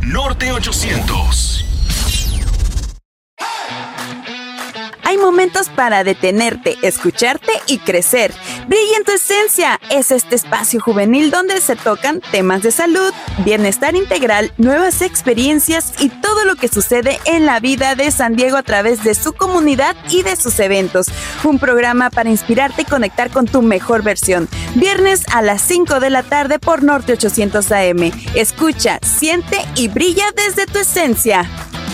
Norte 800. Hay momentos para detenerte, escucharte y crecer. Brilla en tu esencia. Es este espacio juvenil donde se tocan temas de salud, bienestar integral, nuevas experiencias y todo lo que sucede en la vida de San Diego a través de su comunidad y de sus eventos. Un programa para inspirarte y conectar con tu mejor versión. Viernes a las 5 de la tarde por Norte 800 AM. Escucha, siente y brilla desde tu esencia.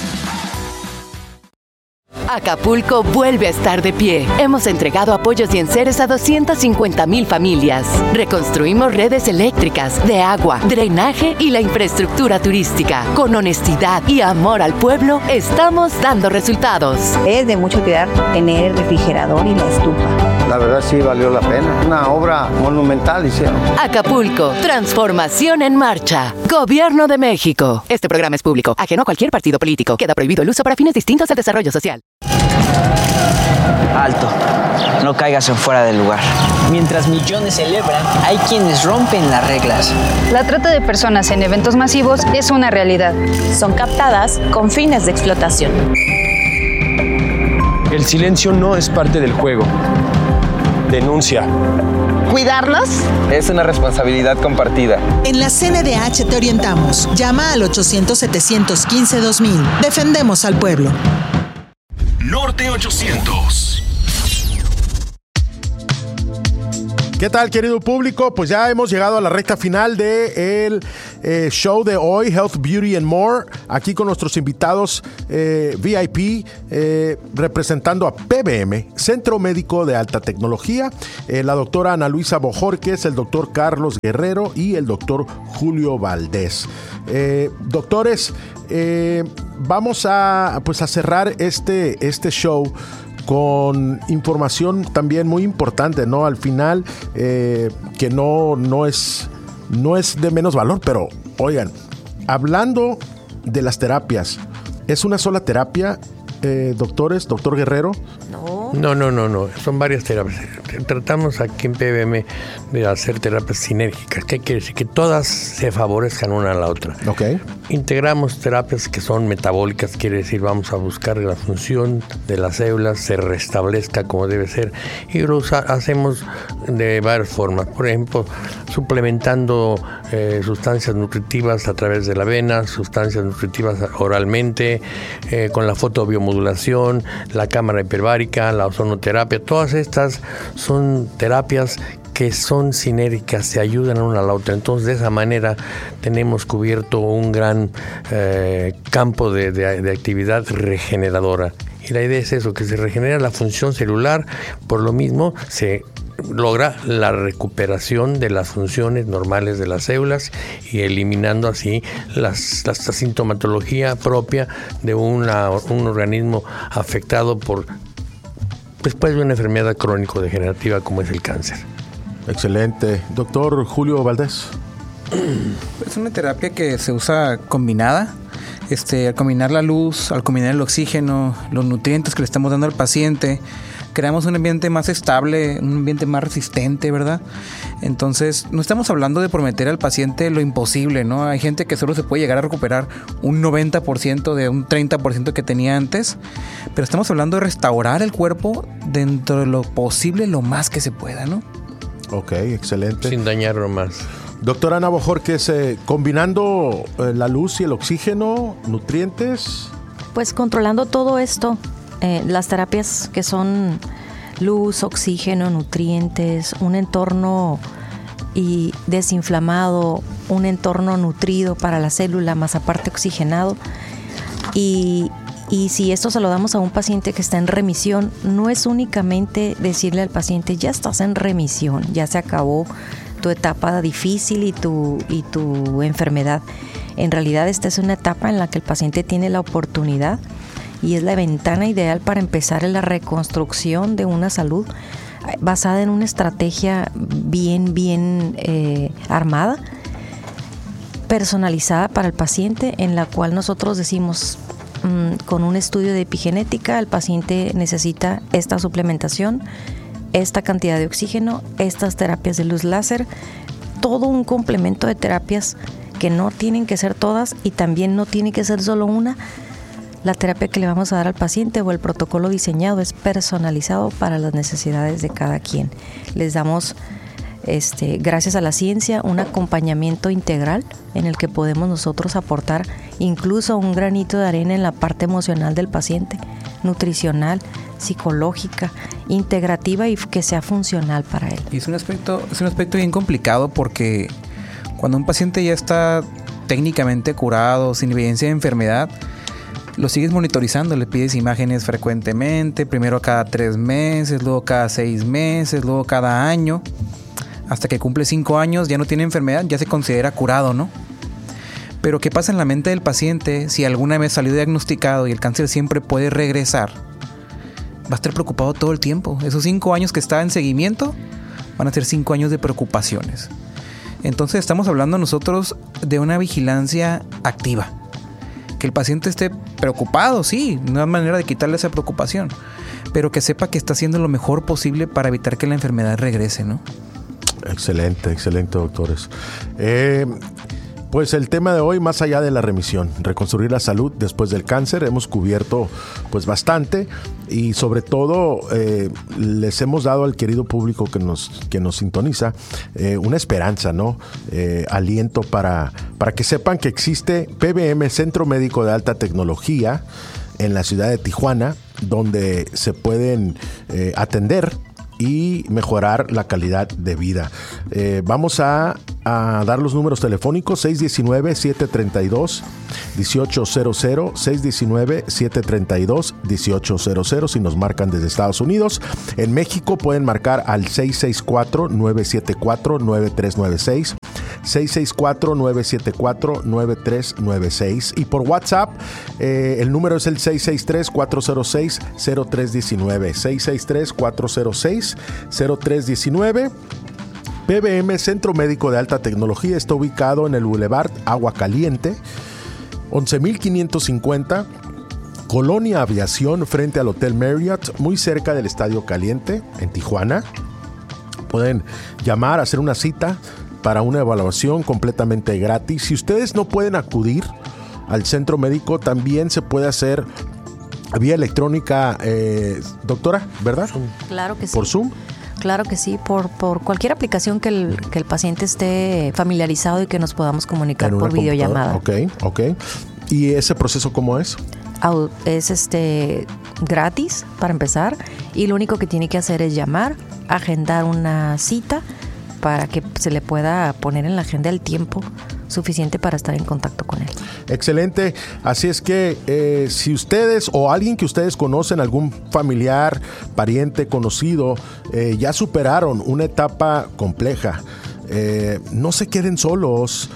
Acapulco vuelve a estar de pie. Hemos entregado apoyos y enseres a 250,000 familias. Reconstruimos redes eléctricas, de agua, drenaje y la infraestructura turística. Con honestidad y amor al pueblo, estamos dando resultados. Es de mucho cuidar tener el refrigerador y la estufa. La verdad sí valió la pena. Una obra monumental hicieron. Acapulco, transformación en marcha. Gobierno de México. Este programa es público, ajeno a cualquier partido político. Queda prohibido el uso para fines distintos al desarrollo social. Alto, no caigas en fuera del lugar. Mientras millones celebran, hay quienes rompen las reglas. La trata de personas en eventos masivos es una realidad. Son captadas con fines de explotación. El silencio no es parte del juego. Denuncia. ¿Cuidarnos? Es una responsabilidad compartida. En la CNDH te orientamos. Llama al 800-715-2000. Defendemos al pueblo. Norte 800. ¿Qué tal, querido público? Pues ya hemos llegado a la recta final del show de hoy, Health, Beauty and More, aquí con nuestros invitados VIP, representando a PBM, Centro Médico de Alta Tecnología, la doctora Ana Luisa Bojorquez, el doctor Carlos Guerrero y el doctor Julio Valdés. Doctores, vamos a cerrar este show con información también muy importante, ¿no? Al final, que no es de menos valor, pero oigan, hablando de las terapias, ¿es una sola terapia, doctores, doctor Guerrero? No, son varias terapias. Tratamos aquí en PBM de hacer terapias sinérgicas. ¿Qué quiere decir? Que todas se favorezcan una a la otra. Okay. Integramos terapias que son metabólicas, quiere decir vamos a buscar que la función de las células se restablezca como debe ser, y lo hacemos de varias formas. Por ejemplo, suplementando sustancias nutritivas a través de la vena, sustancias nutritivas oralmente, con la fotobiomodulación, la cámara hiperbárica, la ozonoterapia. Todas estas son terapias que son sinérgicas, se ayudan una a la otra. Entonces, de esa manera tenemos cubierto un gran campo de actividad regeneradora. Y la idea es eso, que se regenera la función celular, por lo mismo se logra la recuperación de las funciones normales de las células y eliminando así la sintomatología propia de un organismo afectado después de una enfermedad crónico-degenerativa como es el cáncer. Excelente. Doctor Julio Valdés. Es una terapia que se usa combinada. Al combinar la luz, al combinar el oxígeno, los nutrientes que le estamos dando al paciente, creamos un ambiente más estable, un ambiente más resistente, ¿verdad? Entonces, no estamos hablando de prometer al paciente lo imposible, ¿no? Hay gente que solo se puede llegar a recuperar un 90% de un 30% que tenía antes, pero estamos hablando de restaurar el cuerpo dentro de lo posible, lo más que se pueda, ¿no? Ok, excelente. Sin dañarlo más. Doctora Ana Bojorquez, combinando la luz y el oxígeno, nutrientes. Pues controlando todo esto, las terapias que son luz, oxígeno, nutrientes, un entorno desinflamado, un entorno nutrido para la célula, más aparte oxigenado. Y si esto se lo damos a un paciente que está en remisión, no es únicamente decirle al paciente, ya estás en remisión, ya se acabó tu etapa difícil y tu enfermedad. En realidad esta es una etapa en la que el paciente tiene la oportunidad y es la ventana ideal para empezar en la reconstrucción de una salud basada en una estrategia bien armada, personalizada para el paciente, en la cual nosotros decimos, con un estudio de epigenética, el paciente necesita esta suplementación, esta cantidad de oxígeno, estas terapias de luz láser, todo un complemento de terapias que no tienen que ser todas y también no tiene que ser solo una. La terapia que le vamos a dar al paciente o el protocolo diseñado es personalizado para las necesidades de cada quien. Les damos, gracias a la ciencia, un acompañamiento integral en el que podemos nosotros aportar incluso un granito de arena en la parte emocional del paciente, nutricional, psicológica, integrativa y que sea funcional para él. Y es un aspecto bien complicado porque cuando un paciente ya está técnicamente curado, sin evidencia de enfermedad, lo sigues monitorizando, le pides imágenes frecuentemente, primero cada 3 meses, luego cada 6 meses, luego cada año, hasta que cumple 5 años, ya no tiene enfermedad, ya se considera curado, ¿no? Pero ¿qué pasa en la mente del paciente si alguna vez salió diagnosticado y el cáncer siempre puede regresar? Va a estar preocupado todo el tiempo. Esos 5 años que está en seguimiento van a ser 5 años de preocupaciones. Entonces estamos hablando nosotros de una vigilancia activa. Que el paciente esté preocupado, sí, no hay manera de quitarle esa preocupación, pero que sepa que está haciendo lo mejor posible para evitar que la enfermedad regrese, ¿no? Excelente, doctores. Pues el tema de hoy, más allá de la remisión, reconstruir la salud después del cáncer, hemos cubierto pues bastante y sobre todo les hemos dado al querido público que nos sintoniza una esperanza, ¿no? Aliento para que sepan que existe PBM, Centro Médico de Alta Tecnología, en la ciudad de Tijuana, donde se pueden atender y mejorar la calidad de vida. Vamos a dar los números telefónicos: 619-732-1800, 619-732-1800 si nos marcan desde Estados Unidos. En México pueden marcar al 664-974-9396, 664-974-9396, y por WhatsApp el número es el 663-406-0319, 663-406-0319. PBM, Centro Médico de Alta Tecnología, está ubicado en el Boulevard Agua Caliente, 11,550, Colonia Aviación, frente al Hotel Marriott, muy cerca del Estadio Caliente, en Tijuana. Pueden llamar, hacer una cita para una evaluación completamente gratis. Si ustedes no pueden acudir al centro médico, también se puede hacer vía electrónica, doctora, ¿verdad? Claro que sí. ¿Por Zoom? Claro que sí, por cualquier aplicación que el paciente esté familiarizado y que nos podamos comunicar por videollamada. Ok. ¿Y ese proceso cómo es? Es gratis para empezar, y lo único que tiene que hacer es llamar, agendar una cita para que se le pueda poner en la agenda el tiempo suficiente para estar en contacto con él. Excelente. Así es que si ustedes o alguien que ustedes conocen, algún familiar, pariente, conocido, ya superaron una etapa compleja, no se queden solos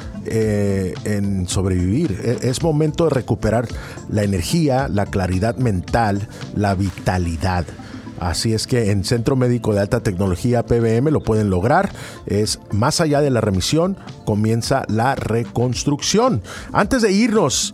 en sobrevivir. Es momento de recuperar la energía, la claridad mental, la vitalidad. Así es que en Centro Médico de Alta Tecnología PBM lo pueden lograr. Es más allá de la remisión, comienza la reconstrucción. Antes de irnos,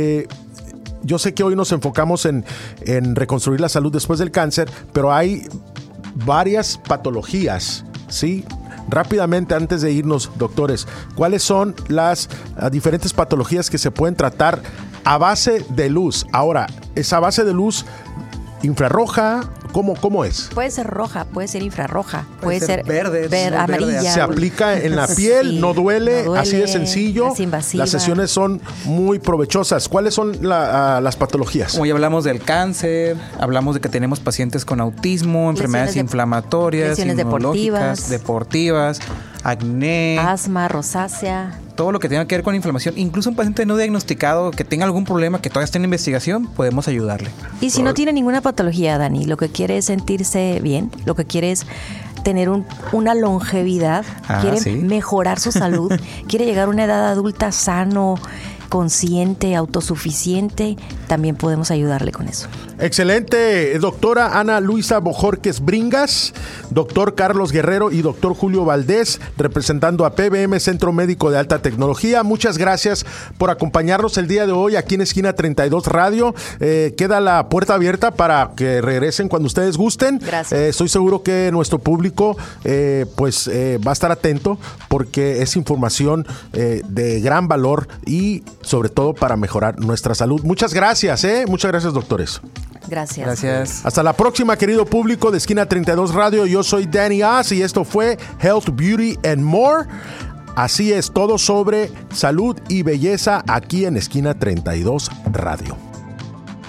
yo sé que hoy nos enfocamos en reconstruir la salud después del cáncer, pero hay varias patologías, ¿sí? Rápidamente, antes de irnos, doctores, ¿cuáles son las diferentes patologías que se pueden tratar a base de luz? Ahora, esa base de luz infrarroja, ¿cómo es? Puede ser roja, puede ser infrarroja, puede ser verde, amarilla. Se aplica en la piel, sí, no duele, así de sencillo. Es invasiva. Las sesiones son muy provechosas. ¿Cuáles son las patologías? Como ya hablamos del cáncer, hablamos de que tenemos pacientes con autismo, enfermedades inflamatorias, lesiones deportivas, acné, asma, rosácea. Todo lo que tenga que ver con inflamación, incluso un paciente no diagnosticado que tenga algún problema que todavía esté en investigación, podemos ayudarle. Y si no tiene ninguna patología, Dani, lo que quiere es sentirse bien, lo que quiere es tener una longevidad, quiere mejorar su salud, quiere llegar a una edad adulta sano, consciente, autosuficiente, también podemos ayudarle con eso. Excelente, doctora Ana Luisa Bojorquez Bringas, doctor Carlos Guerrero y doctor Julio Valdés, representando a PBM Centro Médico de Alta Tecnología. Muchas gracias por acompañarnos el día de hoy aquí en Esquina 32 Radio. Queda la puerta abierta para que regresen cuando ustedes gusten. Gracias. Estoy seguro que nuestro público va a estar atento porque es información de gran valor y sobre todo para mejorar nuestra salud. Muchas gracias, Muchas gracias, doctores. Gracias. Gracias. Hasta la próxima, querido público de Esquina 32 Radio. Yo soy Danny Oz y esto fue Health, Beauty and More. Así es, todo sobre salud y belleza aquí en Esquina 32 Radio.